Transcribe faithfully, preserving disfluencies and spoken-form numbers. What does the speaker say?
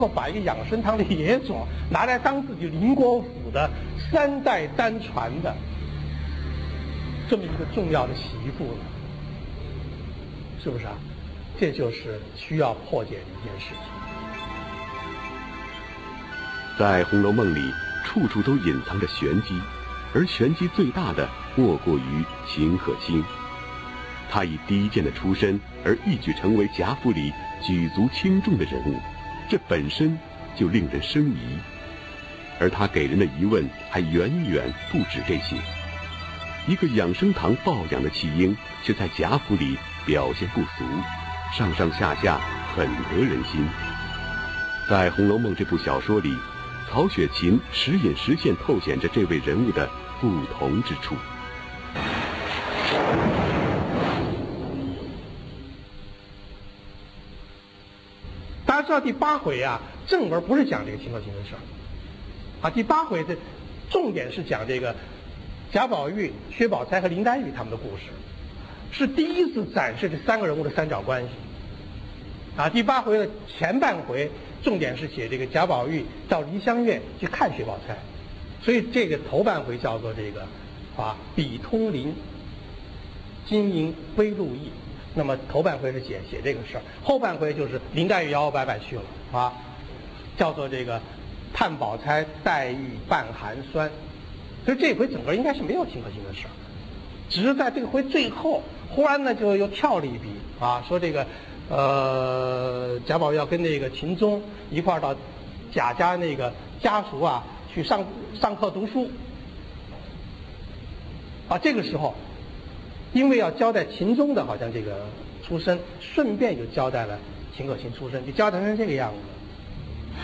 把一个养生堂的野种拿来当自己邻国府的三代单传的这么一个重要的媳妇呢？是不是啊？这就是需要破解的一件事情。 在《红楼梦》里，处处都隐藏着玄机，而玄机最大的莫过于秦可卿。他以低贱的出身而一举成为贾府里举足轻重的人物，这本身就令人生疑。而他给人的疑问还远远不止这些。一个养生堂抱养的弃婴，却在贾府里表现不俗，上上下下很得人心。在《红楼梦》这部小说里，曹雪芹时隐时现透显着这位人物的不同之处。 大家知道第八回啊，正文不是讲这个秦可卿的事儿，啊，第八回的重点是讲这个贾宝玉、薛宝钗和林黛玉他们的故事，是第一次展示这三个人物的三角关系。啊，第八回的前半回重点是写这个贾宝玉到梨香院去看薛宝钗，所以这个头半回叫做这个啊笔通林，金银微露意。那么头半回是写写这个事儿，后半回就是林黛玉摇摇摆摆去了啊，叫做这个探宝钗黛玉半寒酸。所以这回整个应该是没有秦可卿的事儿，只是在这个回最后忽然呢就又跳了一笔啊，说这个呃贾宝玉要跟那个秦钟一块儿到贾家那个家塾啊去上上课读书啊，这个时候因为要交代秦钟的好像这个出身，顺便就交代了秦可卿出身，就交代成这个样子。